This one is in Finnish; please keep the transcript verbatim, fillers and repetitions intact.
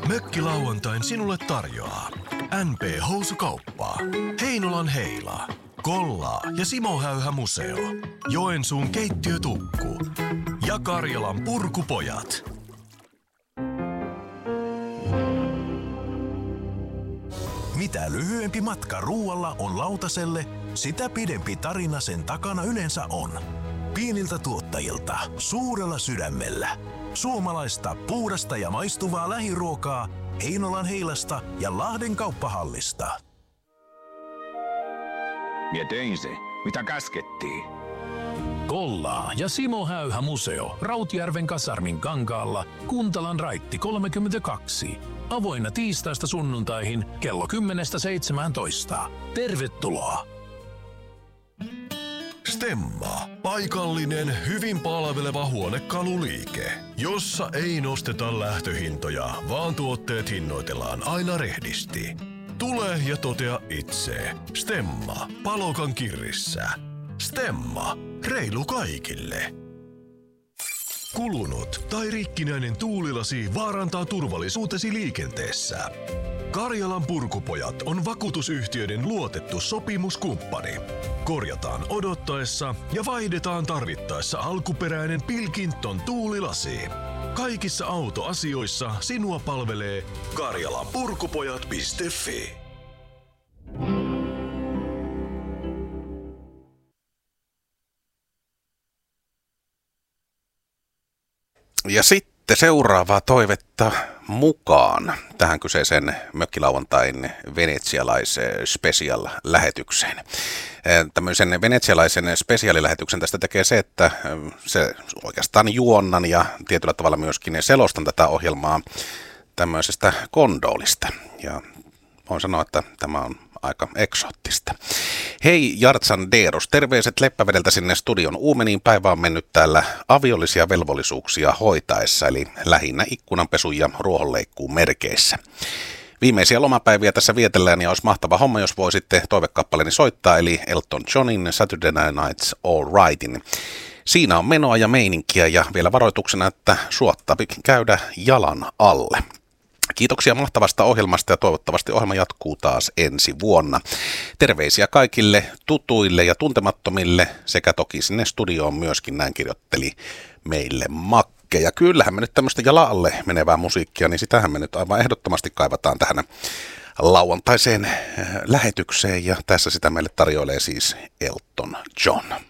Mökkilauantain sinulle tarjoaa N P-housukauppa, Heinolan Heila, Kollaa ja Simo Häyhä Museo, Joensuun keittiötukku ja Karjalan Purkupojat. Mitä lyhyempi matka ruualla on lautaselle, sitä pidempi tarina sen takana yleensä on. Pieniltä tuottajilta, suurella sydämellä. Suomalaista, puhdasta ja maistuvaa lähiruokaa Heinolan Heilasta ja Lahden kauppahallista. Mie tein se, mitä käskettiin. Kollaa ja Simo Häyhä Museo Rautjärven kasarmin kankaalla, Kuntalan raitti kolmekymmentäkaksi. Avoinna tiistaista sunnuntaihin kello kymmenestä seitsemääntoista. Tervetuloa! Stemma, paikallinen, hyvin palveleva huonekaluliike, jossa ei nosteta lähtöhintoja, vaan tuotteet hinnoitellaan aina rehdisti. Tule ja totea itse. Stemma, Palokan kirrissä. Stemma, reilu kaikille. Kulunut tai rikkinäinen tuulilasi vaarantaa turvallisuutesi liikenteessä. Karjalan Purkupojat on vakuutusyhtiöiden luotettu sopimuskumppani. Korjataan odottaessa ja vaihdetaan tarvittaessa alkuperäinen Pilkington tuulilasi. Kaikissa autoasioissa sinua palvelee karjalanpurkupojat piste fi. Ja sitten seuraavaa toivetta mukaan tähän kyseisen mökkilauantain venetsialaisen special-lähetykseen. Tämmöisen venetsialaisen spesiaalilähetyksen tästä tekee se, että se oikeastaan juonnan ja tietyllä tavalla myöskin selostan tätä ohjelmaa tämmöisestä kondoolista. Ja voin sanoa, että tämä on aika eksoottista. Hei Jartsan Deeros, terveiset Leppävedeltä sinne studion uumeniin. Päivä on mennyt täällä aviollisia velvollisuuksia hoitaessa, eli lähinnä ikkunanpesun ja ruohonleikkuun merkeissä. Viimeisiä lomapäiviä tässä vietellään ja olisi mahtava homma, jos voisitte toivekappaleeni soittaa, eli Elton Johnin Saturday Night's All Rightin. Siinä on menoa ja meininkiä ja vielä varoituksena, että suottaa käydä jalan alle. Kiitoksia mahtavasta ohjelmasta ja toivottavasti ohjelma jatkuu taas ensi vuonna. Terveisiä kaikille tutuille ja tuntemattomille sekä toki sinne studioon myöskin, näin kirjoitteli meille Makke. Ja kyllähän me nyt tämmöistä jalalle menevää musiikkia, niin sitähän me nyt aivan ehdottomasti kaivataan tähän lauantaiseen lähetykseen ja tässä sitä meille tarjoilee siis Elton John.